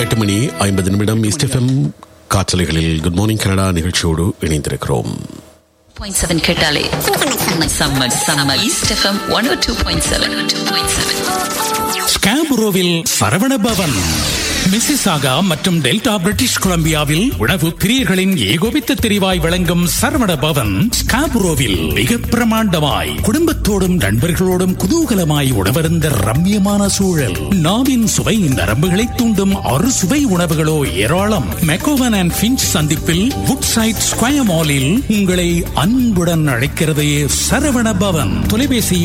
8:50 east FM காற்றலைகளில் good morning Canada நிகழ்ச்சியோடு இணைந்திருக்கிறோம். 0.7 கேட்டாலே summer east FM 102.7. ஸ்காபுரோவில் Saravana Pawan, Mississauga மற்றும் டெல்டா பிரிட்டிஷ் கொலம்பியாவில் உணவு பிரியர்களின் ஏகோபித்த தெரிவாய் வழங்கும் சரவண பவன் ஸ்காபுரோவில் மிக பிரமாண்டமாய் குடும்பத்தோடும் நண்பர்களோடும் குதூகலமாய் உணவருந்த ரம்யமான சூழல். நாவின் சுவை நரம்புகளை தூண்டும் அறு சுவை உணவுகளோ ஏராளம். மெக்கோவன் அண்ட் ஃபின்ச் சந்திப்பில் வுட்சைட் ஸ்கொயர் மாலில் உங்களை அன்புடன் அழைக்கிறது சரவண பவன். தொலைபேசி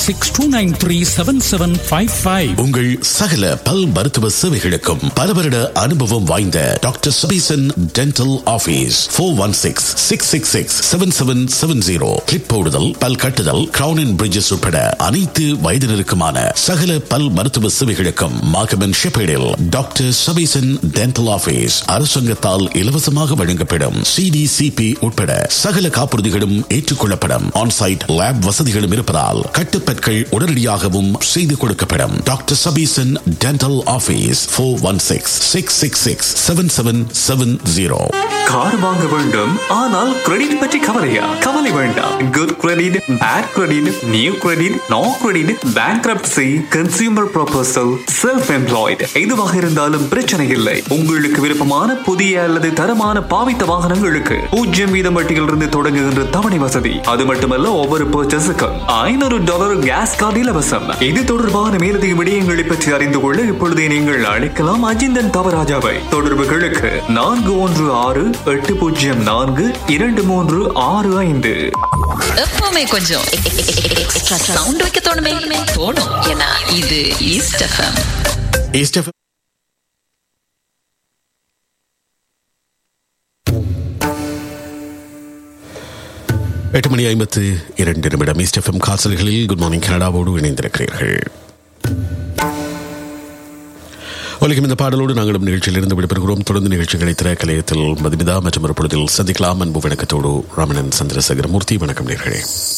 4162937755. உங்கள் சகல பல் மருத்துவ சேவைகளுக்கும் பல வருட அனுபவம் வாய்ந்த doctor Sabesan dental office 416-666-7770. Clip போடுதல், பல் கட்டுதல், கிரவுன் அண்ட் பிரிட்ஜஸ் உட்பட அனைத்து வயதினருக்குமான சகல பல் மருத்துவ சேவைகளுக்கும் மாகமன் ஷெப்பேடில் டாக்டர் சபீசன் டென்டல் ஆபீஸ் அரசாங்கத்தால் இலவசமாக வழங்கப்படும் CDCP உட்பட சகல காப்புறுதிகளும் ஏற்றுக்கொள்ளப்படும். ஆன்சைட் லேப் வசதிகளும் இருப்பதால் கட்டுப்பற்கள் உடனடியாகவும் செய்து கொடுக்கப்படும். Doctor Sabesan dental office 416-666-7770. Car வாங்க வேண்டும், ஆனால் கிரெடிட் பற்றி கவலையா? கவலை வேண்டாம். Good credit, bad credit, new credit, no credit, bankruptcy, consumer proposal, self employed, எதுவாக இருந்தாலும் பிரச்சனை இல்லை. உங்களுக்கு விருப்பமான புதிய அல்லது தரமான பாவித்த வாகனங்களுக்கு 0% வட்டியிலிருந்து தொடங்குகின்ற தவணை வசதி. அது மட்டுமல்ல, ஒவ்வொரு பர்ச்சேஸுக்கும் $500 கேஸ் கார்டு இலவசம். இது தொடர்பான மேலதிக விடயங்களை பற்றி அறிந்து கொள்ள இப்பொழுதே நீங்கள் அழைக்கலாம் அஜிந்தன் தவராஜாவை. தொடர்புகளுக்கு 4168042365. எப்பவுமே கொஞ்சம் எக்ஸ்ட்ரா சவுண்ட் வைக்க தோணுமே. ஏன்னா இது east FM. East FM 8:52 east FM காசல்களில் good morning கனடாவோடு இணைந்திருக்கிறீர்கள். உலகம் இந்த பாடலோடு நாங்களும் நிகழ்ச்சியில் இருந்து விடைபெறுகிறோம். தொடர்ந்து நிகழ்ச்சிகளை திரை கலையத்தில் மதுமிதா மற்றும் ஒரு பொழுதில் சந்திக்கலாம். அன்பு வணக்கத்தோடு ராமணன் சந்திரசேகரமூர்த்தி. வணக்கம் நேர்களே.